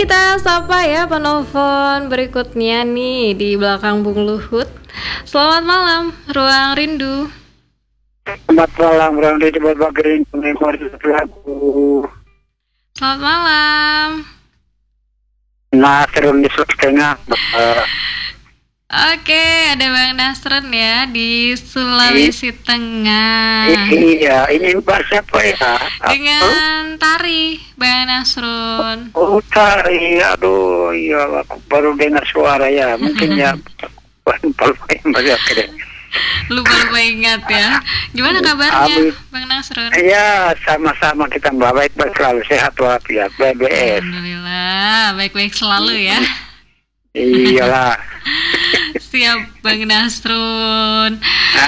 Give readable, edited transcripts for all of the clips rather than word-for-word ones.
kita sapa ya penelpon berikutnya nih di belakang Bung Luhut. Selamat malam, Ruang Rindu. Selamat malam, Ruang Rindu berbagi rindu memori lagu. Selamat malam. Nasrun di Sulawesi Tengah. Oke, ada Bang Nasrun ya di Sulawesi Tengah. Iya, ini bahasa apa ya? Dengan tari, Bang Nasrun. Oh, tari. Aduh, iya, aku baru dengar suara ya. Mungkin ya, Lupa ingat ya. Gimana kabarnya, Bang Nasrun? Iya, sama-sama kita Mbak. Baik-baik selalu, sehat walafiat, BBS. Alhamdulillah, baik-baik selalu ya. Iyalah. Siap Bang Nasrun.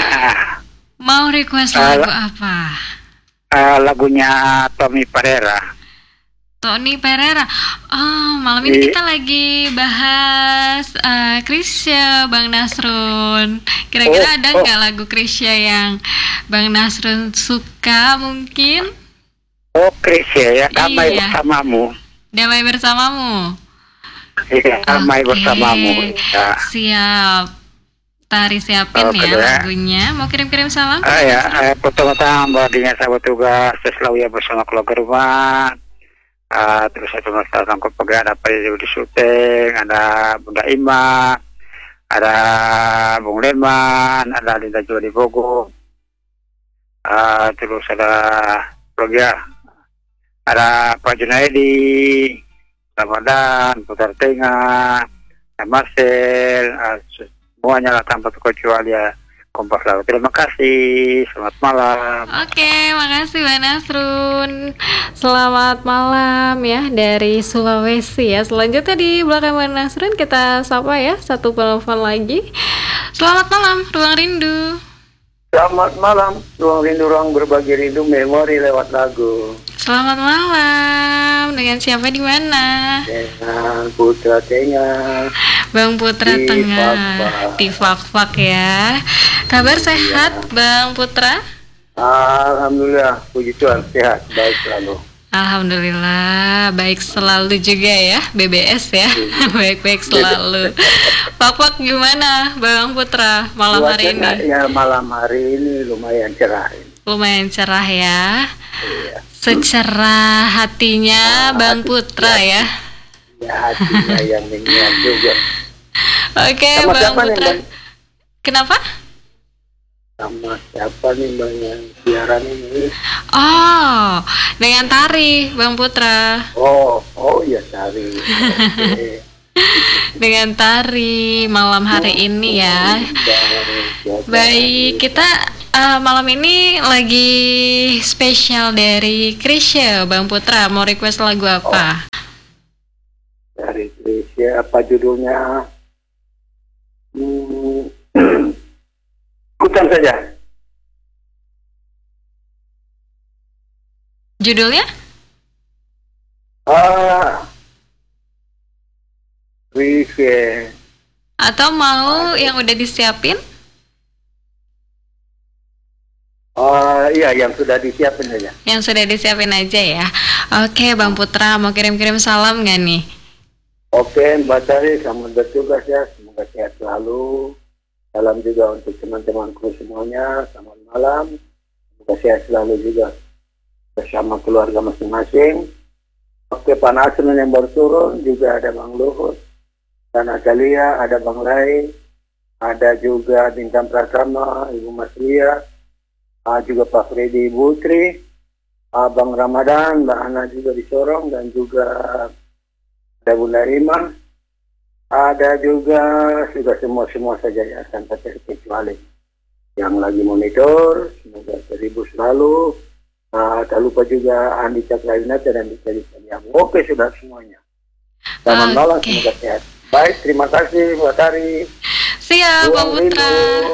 Mau request lagu apa? Lagunya Tommy Pereira. Tony Pereira. Oh, malam ini kita lagi bahas Krisya, Bang Nasrun. Kira-kira ada nggak lagu Krisya yang Bang Nasrun suka mungkin? Oh, Krisya ya, Damai Bersamamu. Damai Bersamamu. Iya, Damai Bersamamu. Ya. Siap. Tari siapin ya lagunya. Mau kirim-kirim salam? Ya, pertama-tama baginya sahabat tugas selalu ya bersama keluarga rumah. Terus saya cuma sangkut pegang apa di syuting, ada Bunda Ima, ada Bung Leman, ada Linda juga di Bogor. Terus ada Progia, ada Pak Junaidi, Ramadan, Putar Tengah, Marcel, semuanya lah tanpa terkecuali ya. Kompak lalu. Terima kasih. Selamat malam. Oke, makasih Bang Nasrun. Selamat malam ya dari Sulawesi ya. Selanjutnya di belakang Bang Nasrun kita sapa ya satu penelpon lagi. Selamat malam, Ruang Rindu. Selamat malam, Ruang Rindu, ruang berbagi rindu memori lewat lagu. Selamat malam. Dengan siapa di mana? Dengan Putra Tengah. Bang Putra Tengah di Fak-Fak ya. Kabar sehat Bang Putra? Alhamdulillah, puji Tuhan sehat, baik selalu. Alhamdulillah, baik selalu juga ya, BBS ya. Baik-baik selalu. Fak-Fak gimana Bang Putra malam hari ini? Ya, malam hari ini lumayan cerah. Lumayan cerah ya. Iya. Secerah hatinya Bang Putra ya. Ya, hatinya yang menyiap juga. Oke, Bang Putra. Kenapa? Sama siapa nih Bang yang siaran ini? Oh, dengan tari Bang Putra. Oh ya tari. Okay. Dengan tari malam hari ini ya. Baik, kita malam ini lagi spesial dari Krisya Bang Putra. Mau request lagu apa? Dari Krisya, apa judulnya? Ikutan saja. Judulnya? Krisya. Atau mau yang udah disiapin? Iya, yang sudah disiapin aja. Yang sudah disiapin aja ya. Oke, Bang Putra, mau kirim-kirim salam nggak nih? Oke, Mbak Tari, selamat bertugas ya. Semoga sehat selalu. Salam juga untuk teman-temanku semuanya. Selamat malam. Semoga sehat selalu juga bersama keluarga masing-masing. Oke, Pak Nasrun yang baru turun, juga ada Bang Luhut, dan Atalia, ada Bang Rai, ada juga Bintang Pratama, Ibu Mas Lia, juga Pak Freddy Butri, Bang Ramadan, Mbak Ana juga di Sorong, dan juga ada Bunda Rima, ada juga sudah semua saja ya, tanpa terkecuali yang lagi monitor. Semoga terhibur selalu. Tak lupa juga Andi Cakrainata dan Dicari Sadiamu. Oke, sudah semuanya. Selamat malam, semoga sehat. Baik, terima kasih Mbak Tari. Siap, Bang Putra.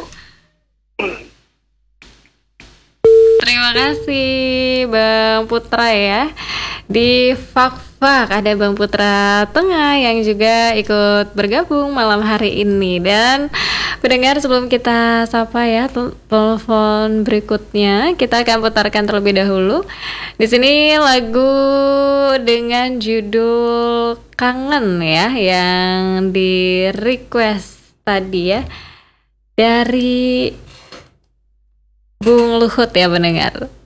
Terima kasih Bang Putra ya. Di Fak-Fak ada Bang Putra Tengah yang juga ikut bergabung malam hari ini. Dan pendengar, sebelum kita sapa ya telepon berikutnya, kita akan putarkan terlebih dahulu di sini lagu dengan judul kangen ya yang di request tadi ya dari Bung Luhut ya pendengar.